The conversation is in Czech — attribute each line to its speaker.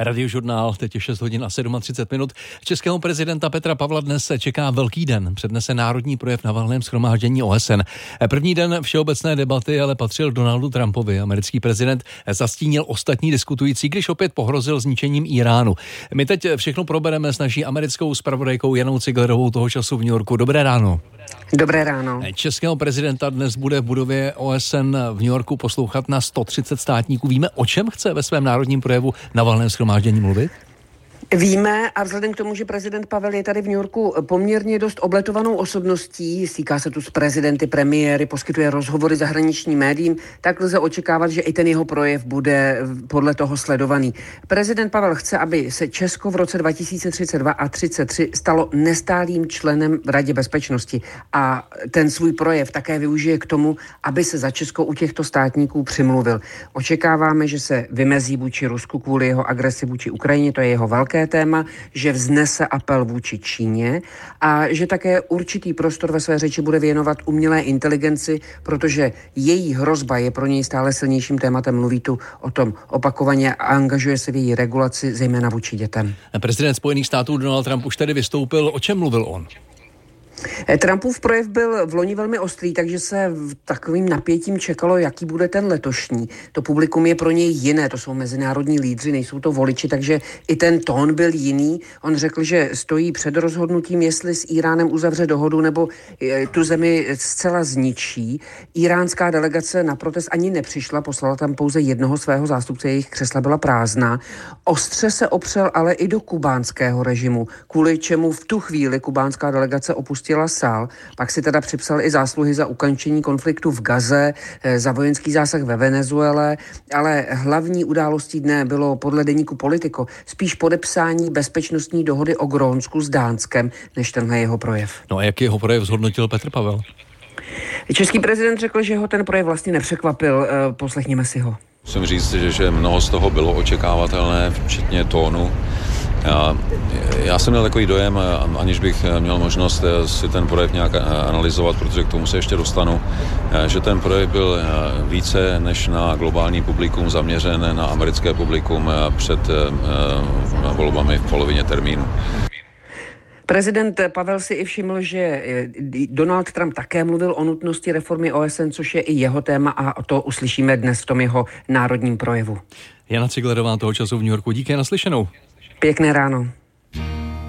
Speaker 1: Radiožurnál, teď je 6 hodin a 37 minut. Českého prezidenta Petra Pavla dnes se čeká velký den. Přednese národní projev na valném shromáždění OSN. První den všeobecné debaty ale patřil Donaldu Trumpovi. Americký prezident zastínil ostatní diskutující, když opět pohrozil zničením Íránu. My teď všechno probereme s naší americkou zpravodajkou Janou Ciglerovou, toho času v New Yorku. Dobré ráno.
Speaker 2: Dobré ráno.
Speaker 1: Českého prezidenta dnes bude v budově OSN v New Yorku poslouchat na 130 státníků. Víme, o čem chce ve svém národním projevu na valném shromáždění mluvit?
Speaker 2: Víme, a vzhledem k tomu, že prezident Pavel je tady v New Yorku poměrně dost obletovanou osobností, stýká se tu s prezidenty, premiéry, poskytuje rozhovory zahraničním médiím, tak lze očekávat, že i ten jeho projev bude podle toho sledovaný. Prezident Pavel chce, aby se Česko v roce 2032 a 2033 stalo nestálým členem v Radě bezpečnosti a ten svůj projev také využije k tomu, aby se za Česko u těchto státníků přimluvil. Očekáváme, že se vymezí vůči Rusku kvůli jeho agresi vůči Ukrajině, to je jeho velké téma, že vznese apel vůči Číně a že také určitý prostor ve své řeči bude věnovat umělé inteligenci, protože její hrozba je pro něj stále silnějším tématem. Mluví tu o tom opakovaně a angažuje se v její regulaci, zejména vůči dětem.
Speaker 1: Prezident Spojených států Donald Trump už tady vystoupil. O čem mluvil on?
Speaker 2: Trumpův projev byl v loni velmi ostrý, takže se takovým napětím čekalo, jaký bude ten letošní. To publikum je pro něj jiné, to jsou mezinárodní lídři, nejsou to voliči, takže i ten tón byl jiný. On řekl, že stojí před rozhodnutím, jestli s Íránem uzavře dohodu nebo tu zemi zcela zničí. Íránská delegace na protest ani nepřišla, poslala tam pouze jednoho svého zástupce, jejich křesla byla prázdná. Ostře se opřel ale i do kubánského režimu, kvůli čemu v tu chvíli kubánská delegace opustila sál, pak si teda připsal i zásluhy za ukončení konfliktu v Gaze, za vojenský zásah ve Venezuele, ale hlavní událostí dne bylo podle deníku Politico spíš podepsání bezpečnostní dohody o Grónsku s Dánskem, než tenhle jeho projev.
Speaker 1: No a jak jeho projev zhodnotil Petr Pavel?
Speaker 2: Český prezident řekl, že ho ten projev vlastně nepřekvapil. Poslechněme si ho.
Speaker 3: Musím říct, že mnoho z toho bylo očekávatelné, včetně tónu. Já jsem měl takový dojem, aniž bych měl možnost si ten projev nějak analyzovat, protože k tomu se ještě dostanu, že ten projev byl více než na globální publikum zaměřen na americké publikum před volbami v polovině termínu.
Speaker 2: Prezident Pavel si i všiml, že Donald Trump také mluvil o nutnosti reformy OSN, což je i jeho téma a to uslyšíme dnes v tom jeho národním projevu.
Speaker 1: Jana Ciglerová, toho času v New Yorku. Díky, naslyšenou.
Speaker 2: Pěkné ráno.